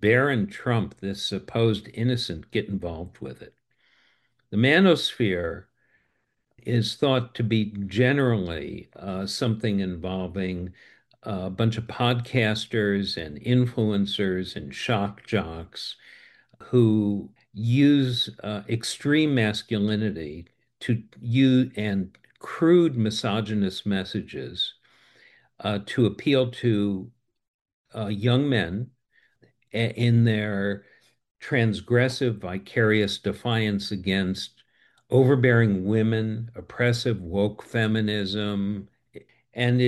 Barron Trump, this supposed innocent, get involved with it? The manosphere is thought to be generally something involving a bunch of podcasters and influencers and shock jocks who use extreme masculinity to use and crude misogynist messages to appeal to young men in their transgressive, vicarious defiance against overbearing women, oppressive woke feminism, and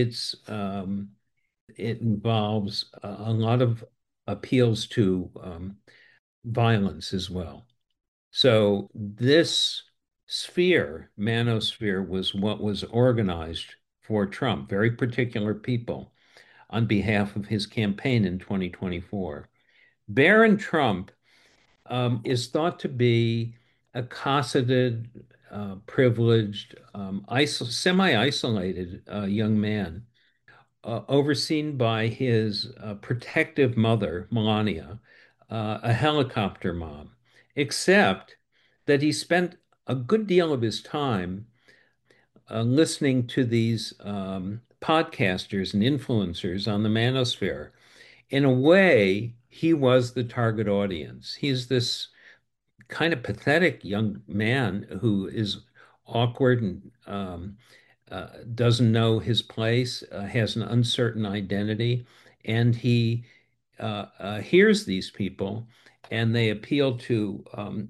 it involves a lot of appeals to violence as well. So this sphere, manosphere, was what was organized for Trump, very particular people on behalf of his campaign in 2024. Barron Trump is thought to be a cosseted, privileged, semi-isolated young man, overseen by his protective mother, Melania, a helicopter mom, except that he spent a good deal of his time listening to these podcasters and influencers on the manosphere. In a way, he was the target audience. He's this kind of pathetic young man who is awkward and doesn't know his place, has an uncertain identity, and he hears these people and they appeal to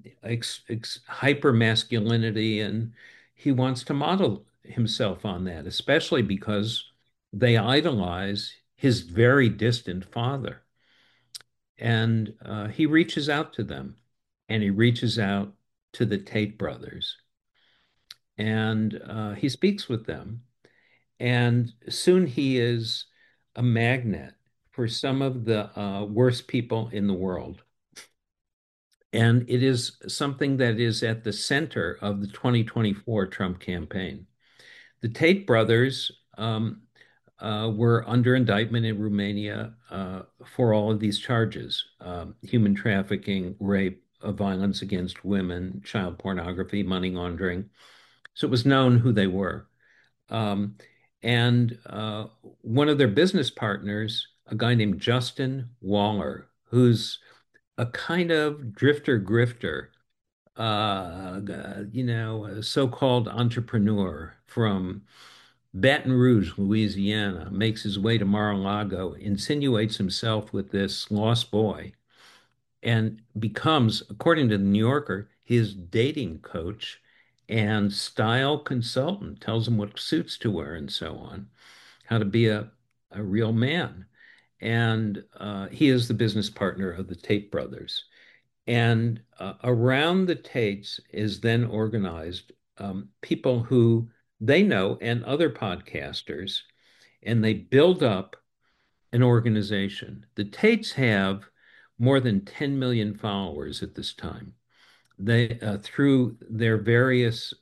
hyper masculinity, and he wants to model himself on that, especially because they idolize his very distant father. And he reaches out to them, and he reaches out to the Tate brothers, and he speaks with them. And soon he is a magnet for some of the worst people in the world. And it is something that is at the center of the 2024 Trump campaign. The Tate brothers were under indictment in Romania for all of these charges: human trafficking, rape, violence against women, child pornography, money laundering. So it was known who they were. Um, and one of their business partners, a guy named Justin Waller, who's a kind of drifter grifter, a so-called entrepreneur from Baton Rouge, Louisiana, makes his way to Mar-a-Lago, insinuates himself with this lost boy, and becomes, according to the New Yorker, his dating coach and style consultant, tells him what suits to wear and so on, how to be a real man. And he is the business partner of the Tate brothers. And around the Tates is then organized people who they know and other podcasters, and they build up an organization. The Tates have more than 10 million followers at this time. They through their various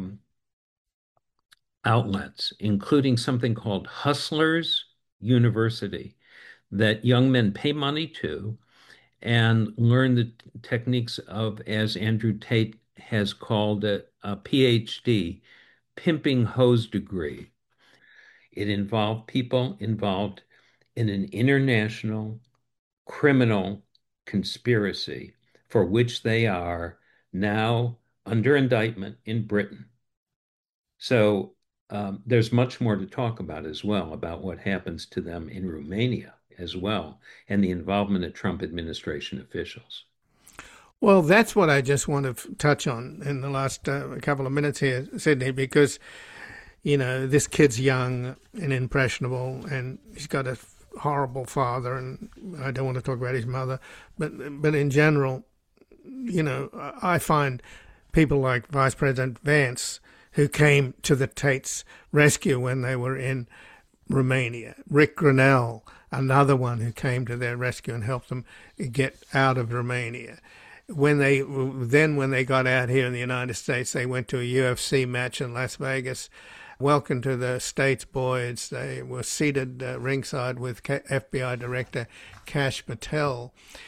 outlets, including something called Hustlers University, that young men pay money to and learn the techniques of, as Andrew Tate has called it, a PhD, pimping hose degree. It involved people involved in an international criminal conspiracy for which they are now under indictment in Britain. So there's much more to talk about as well, about what happens to them in Romania as well, and the involvement of Trump administration officials. Well, that's what I just want to touch on in the last couple of minutes here, Sydney, because, this kid's young and impressionable, and he's got a horrible father, and I don't want to talk about his mother, but in general, I find people like Vice President Vance, who came to the Tates' rescue when they were in Romania, Rick Grenell, another one who came to their rescue and helped them get out of Romania. When they got out here in the United States, they went to a UFC match in Las Vegas. Welcome to the States, boys. They were seated ringside with FBI Director Kash Patel.